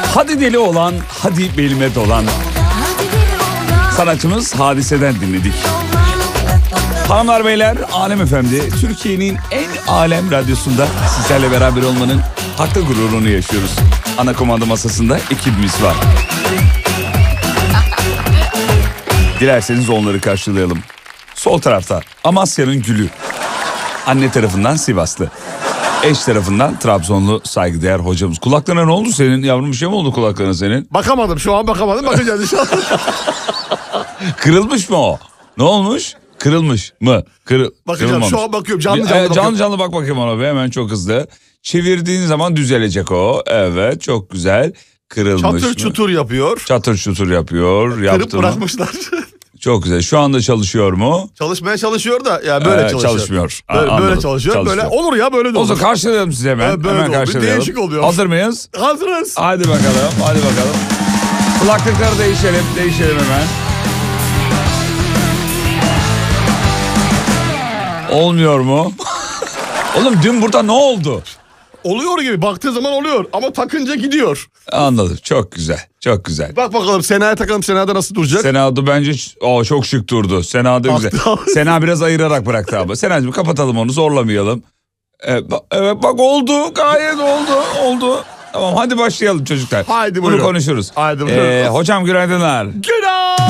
Hadi deli olan, hadi belime dolan. Sanatçımız Hadise'den dinledik. Hanımlar beyler, Alem Efendi Türkiye'nin en alem radyosunda sizlerle beraber olmanın haklı gururunu yaşıyoruz. Ana komanda masasında ekibimiz var. Dilerseniz onları karşılayalım. Sol tarafta Amasya'nın gülü. Anne tarafından Sivaslı. Eş tarafından Trabzonlu saygıdeğer hocamız. Kulaklarına ne oldu senin? Yavrum bir şey mi oldu kulaklarına senin? Bakamadım, şu an bakamadım, bakacağız inşallah. Kırılmış mı o? Ne olmuş? Kırılmış mı? Bakacağım, şu an bakıyorum, canlı bakıyorum. Canlı bak bakayım ona be, hemen çok hızlı. Çevirdiğin zaman düzelecek o. Evet, çok güzel. Kırılmış Çatır çutur yapıyor. Çatır çutur yapıyor. Kırıp bırakmışlar. Çok güzel. Şu anda çalışıyor mu? Çalışmaya çalışıyor da ya böyle çalışıyor. Çalışmıyor. Böyle çalışıyor. Böyle olur ya, böyle de olur. O zaman karşılayalım size hemen. Böyle hemen karşılayalım. Değişik oluyor. Hazır mıyız? Hazırız. Hadi bakalım. Hadi bakalım. Kulaklıkları değişelim hemen. Olmuyor mu? Oğlum dün burada ne oldu? Oluyor gibi, baktığı zaman oluyor ama takınca gidiyor. Anladım. Çok güzel. Çok güzel. Bak bakalım Sena'ya takalım, Sena'da nasıl duracak? Sena'da bence çok şık durdu. Sena'da güzel. Sena biraz ayırarak bıraktı abi. Sena'cığım kapatalım onu, zorlamayalım. Evet bak oldu, gayet oldu. Tamam hadi başlayalım çocuklar. Haydi bunu buyurun. konuşuruz. Haydi buyurun. Hocam günaydınlar. Günaydın.